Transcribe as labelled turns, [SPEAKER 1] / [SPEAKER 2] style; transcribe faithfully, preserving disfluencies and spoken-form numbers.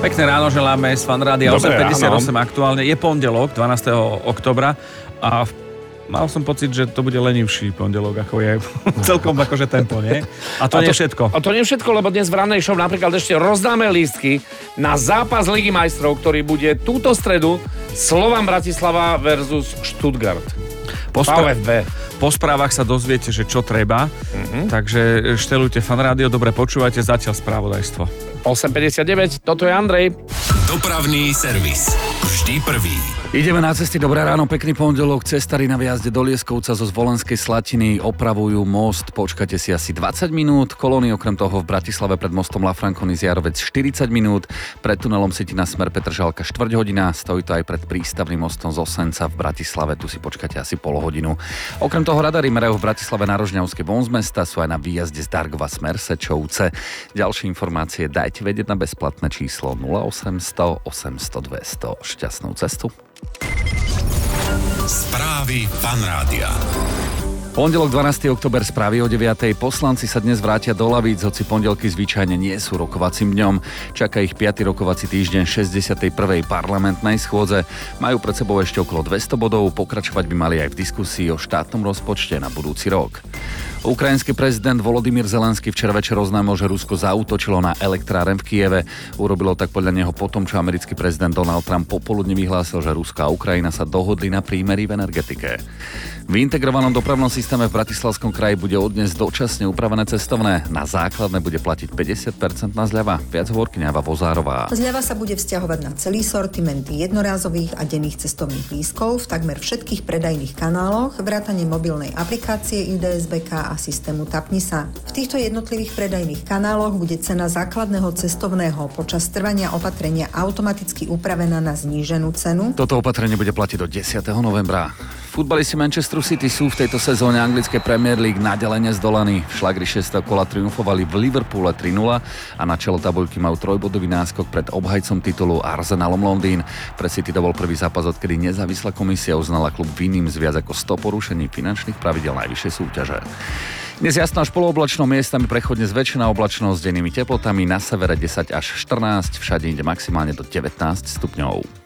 [SPEAKER 1] Pekné ráno želáme z Fan Rádia osem päťdesiatosem aktuálne. Je pondelok, dvanásteho októbra a mal som pocit, že to bude lenivší pondelok, ako je celkom akože tempo, nie? A to, a to nie je všetko.
[SPEAKER 2] A to nie je všetko, lebo dnes v rannej show napríklad ešte rozdáme lístky na zápas Ligy majstrov, ktorý bude túto stredu Slovan Bratislava versus Stuttgart.
[SPEAKER 1] Po, spra- po správach sa dozviete, že čo treba, mm-hmm. takže štelujte Fan Rádio, dobre počúvajte, zatiaľ spravodajstvo.
[SPEAKER 2] osem päťdesiatdeväť, toto je Andrej.
[SPEAKER 3] Dopravný servis. Vždy prvý.
[SPEAKER 4] Ideme na cesty. Dobré ráno, pekný pondelok. Cestári na výjazde do Lieskovca zo Zvolenskej Slatiny opravujú most. Počkajte si asi dvadsať minút. Kolóny okrem toho v Bratislave pred mostom La Franconi Jarovec štyridsať minút. Pred tunelom Sitina smer Petržalka štvrť hodina. Stojí to aj pred prístavným mostom z Osenca v Bratislave. Tu si počkajte asi pol hodinu. Okrem toho radary merajú v Bratislave na Rožňavskej von z mesta. Sú aj na výjazde z Dargova smer Sečovce. Ďalšie informácie dajte vedieť na bezplatné číslo nula osemsto osemsto dvesto. Šťastnú cestu.
[SPEAKER 3] Správy Fan Rádia.
[SPEAKER 4] Pondelok dvanásteho október, správy o deviatej. Poslanci sa dnes vrátia do lavíc, hoci pondelky zvyčajne nie sú rokovacím dňom. Čaká ich piaty rokovací týždeň šesťdesiatej prvej parlamentnej schôdze. Majú pred sebou ešte okolo dvesto bodov, pokračovať by mali aj v diskusii o štátnom rozpočte na budúci rok. Ukrajinský prezident Volodymyr Zelenský včera večer oznámil, že Rusko zaútočilo na elektráreň v Kieve. Urobilo tak podľa neho potom, čo americký prezident Donald Trump popoludne vyhlásil, že Rusko a Ukrajina sa dohodli na prímeri v energetike. V integrovanom dopravnom systéme v Bratislavskom kraji bude od dnes dočasne upravené cestovné. Na základné bude platiť päťdesiat percent na zľava. Viac hovorkyňa Eva Vozárová.
[SPEAKER 5] Zľava sa bude vzťahovať na celý sortiment jednorázových a denných cestovných lístkov v takmer všetkých predajných kanáloch, vrátane mobilnej aplikácie í dé es bé ká a systému Tapni sa. V týchto jednotlivých predajných kanáloch bude cena základného cestovného počas trvania opatrenia automaticky upravená na zníženú cenu.
[SPEAKER 4] Toto opatrenie bude platiť do desiateho novembra. Futbalisti Manchesteru City sú v tejto sezóne anglickej Premier League naďalej nezdolaní. V šlagri šiesteho kola triumfovali v Liverpoole tri nula a na čelo tabuľky majú trojbodový náskok pred obhajcom titulu Arsenalom Londýn. Pre City to bol prvý zápas, odkedy nezávislá komisia uznala klub vinným z viac ako sto porušení finančných pravidiel najvyššej súťaže. Dnes jasno až polooblačno, miestami prechodne zväčšená oblačnosť s dennými teplotami, na severe desať až štrnásť, všade inde maximálne do devätnásť stupňov.